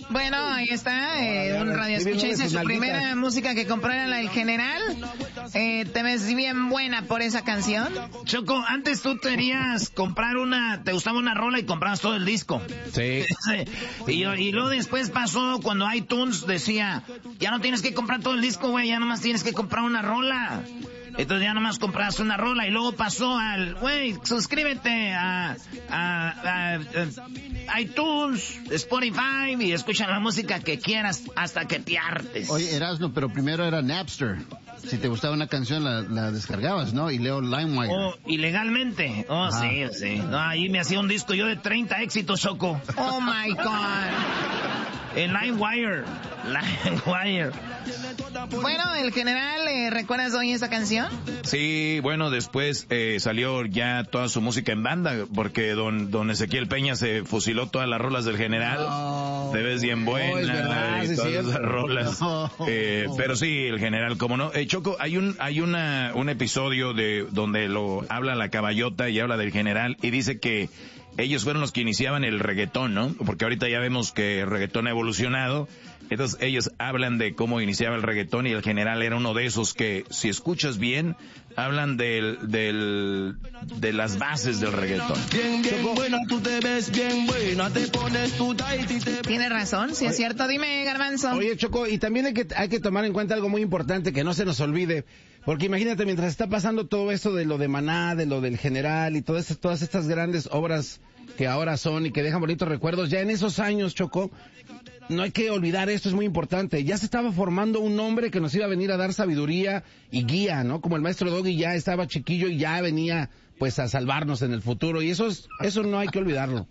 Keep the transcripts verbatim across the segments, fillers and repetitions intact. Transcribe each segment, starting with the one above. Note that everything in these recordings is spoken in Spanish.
Bueno, ahí está, eh, un radio escucha, dice su primera música que compró era la del General. Eh, ¿Te ves bien buena por esa canción? Choco, antes tú querías comprar una, te gustaba una rola y comprabas todo el disco. Sí. y, y luego después pasó cuando iTunes decía, ya no tienes que comprar todo el disco, güey, ya nomás tienes que comprar una rola. Entonces ya nomás compraste una rola y luego pasó al, güey, suscríbete a, a, a, a iTunes, Spotify y escucha la música que quieras hasta que te hartes. Oye, Erasmo, pero primero era Napster. Si te gustaba una canción la, la descargabas, ¿no? Y leo LimeWire. Oh, ilegalmente. Oh, Ajá. sí, sí. No, ahí me hacía un disco yo de treinta éxitos, Choco. Oh, my God. En LimeWire. LimeWire. Bueno, el General, eh, ¿recuerdas hoy esa canción? Sí, bueno, después eh, salió ya toda su música en banda, porque don don Ezequiel Peña se fusiló todas las rolas del General. No. Te ves bien buena, no, es verdad, y sí, todas cierto. esas rolas. No. Eh, pero sí, el General, como no. Eh, Choco, hay un hay una un episodio de donde lo habla la caballota y habla del General y dice que ellos fueron los que iniciaban el reggaetón, ¿no? Porque ahorita ya vemos que el reggaetón ha evolucionado. Entonces ellos hablan de cómo iniciaba el reggaetón y el General era uno de esos que, si escuchas bien, hablan del, del, de las bases del reggaetón. Bien, bien buena, tú te ves bien buena, te pones tu tight y te... Tiene razón, si es cierto. Dime, Garbanzo. Oye, Choco, y también hay que, hay que tomar en cuenta algo muy importante que no se nos olvide. Porque imagínate, mientras está pasando todo esto de lo de Maná, de lo del General y todas estas, todas estas grandes obras que ahora son y que dejan bonitos recuerdos, ya en esos años, Choco, no hay que olvidar esto, es muy importante. Ya se estaba formando un hombre que nos iba a venir a dar sabiduría y guía, ¿no? Como el maestro Doggy ya estaba chiquillo y ya venía, pues, a salvarnos en el futuro. Y eso es, eso no hay que olvidarlo.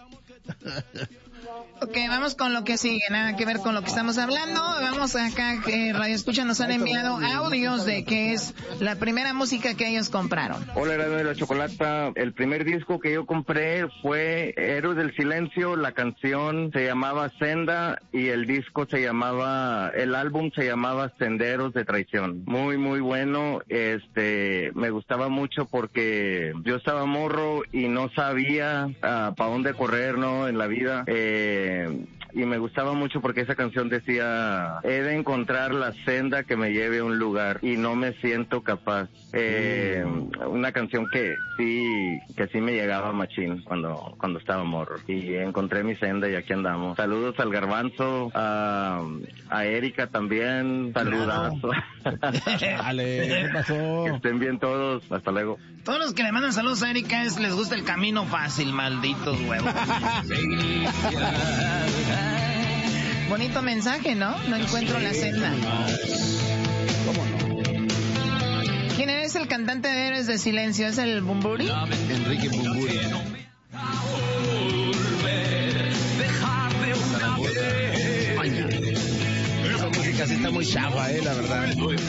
Ok, vamos con lo que sigue, nada que ver con lo que estamos hablando. Vamos acá, que Radio Escucha nos han enviado audios de que es la primera música que ellos compraron. Hola, Erasmo de la Chocolata. El primer disco que yo compré fue Héroes del Silencio. La canción se llamaba Senda y el disco se llamaba, el álbum se llamaba Senderos de Traición. Muy, muy bueno. Este, me gustaba mucho porque yo estaba morro y no sabía uh, para dónde correr, ¿no? En la vida. Eh, y me gustaba mucho porque esa canción decía, he de encontrar la senda que me lleve a un lugar y no me siento capaz. Eh, mm. Una canción que sí, que sí me llegaba machín cuando, cuando estaba morro. Y encontré mi senda y aquí andamos. Saludos al Garbanzo, a, a Erika también, saludazo. Dale, ¿qué pasó? Que estén bien todos, hasta luego. Todos los que le mandan saludos a Erika es, les gusta el camino fácil, malditos huevos. Bonito mensaje, ¿no? No encuentro sí, la senda. ¿Cómo no? ¿Quién es el cantante de Héroes de Silencio? ¿Es el Bumburi? Enrique Bumburi. Esa música sí está muy chava, eh, la verdad.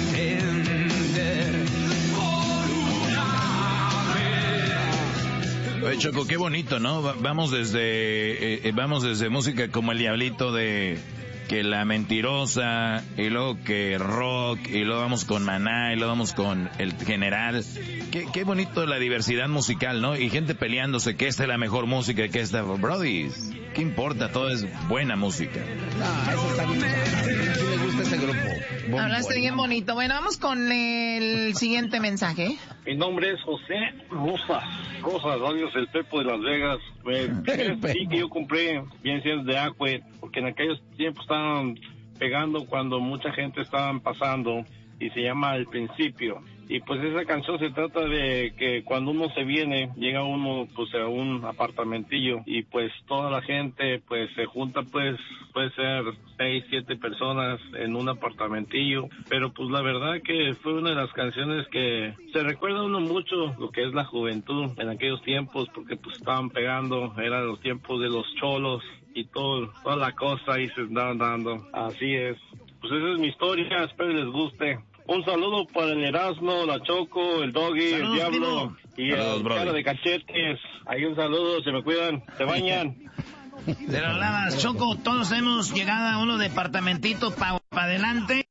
Oye, Choco, qué bonito, ¿no? Vamos desde, eh, vamos desde música como El Diablito de que La Mentirosa, y luego que rock, y luego vamos con Maná, y luego vamos con El General. Qué, qué bonito la diversidad musical, ¿no? Y gente peleándose que esta es la mejor música, que esta, brody, ¿qué importa? Todo es buena música. No, eso está bien. ¿A quién le gusta ese grupo? Bon, Hablaste bueno. bien bonito. Bueno, vamos con el siguiente mensaje. Mi nombre es José Rosas. Rosas, radios El Pepo de Las Vegas. Pues, sí que yo compré bien siendo de Aquet, porque en aquellos tiempos estaban pegando cuando mucha gente estaban pasando, y se llama El Principio. Y pues esa canción se trata de que cuando uno se viene, llega uno pues a un apartamentillo y pues toda la gente pues se junta, pues puede ser seis, siete personas en un apartamentillo, pero pues la verdad que fue una de las canciones que se recuerda uno mucho lo que es la juventud en aquellos tiempos, porque pues estaban pegando, eran los tiempos de los cholos y todo, toda la cosa ahí se andaban dando. Así es. Pues esa es mi historia, espero les guste. Un saludo para el Erasmo, la Choco, el Doggy, el Diablo y el cara de cachetes. Ahí un saludo, se me cuidan, se bañan. De las lavas, Choco, todos hemos llegado a uno departamentito para pa adelante.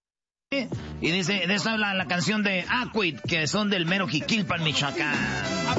Y dice, de eso habla la canción de Aquit, que son del mero Jiquilpan, Michoacán.